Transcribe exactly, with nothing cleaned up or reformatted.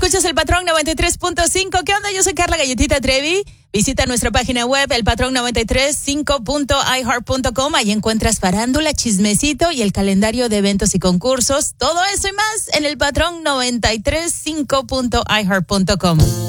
Escuchas el Patrón noventa y tres punto cinco. ¿Qué onda? Yo soy Carla Galletita Trevi. Visita nuestra página web, el patrón noventa y tres punto cinco punto i heart punto com. Ahí encuentras farándula, chismecito y el calendario de eventos y concursos. Todo eso y más en el Patrón noventa y tres punto cinco punto i heart punto com.